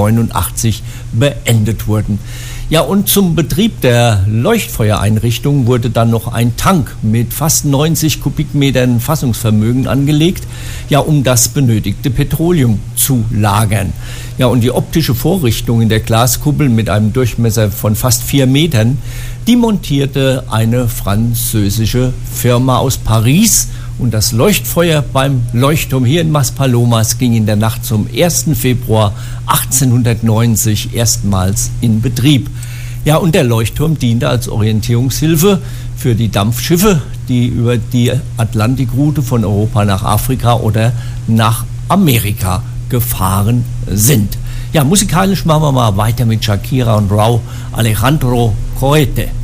1989 beendet wurden. Ja, und zum Betrieb der Leuchtfeuereinrichtung wurde dann noch ein Tank mit fast 90 Kubikmetern Fassungsvermögen angelegt, ja, um das benötigte Petroleum zu lagern. Ja, und die optische Vorrichtung in der Glaskuppel mit einem Durchmesser von fast 4 Metern, die montierte eine französische Firma aus Paris. Und das Leuchtfeuer beim Leuchtturm hier in Maspalomas ging in der Nacht zum 1. Februar 1890 erstmals in Betrieb. Ja, und der Leuchtturm diente als Orientierungshilfe für die Dampfschiffe, die über die Atlantikroute von Europa nach Afrika oder nach Amerika gefahren sind. Ja, musikalisch machen wir mal weiter mit Shakira und Rauw Alejandro Cohete.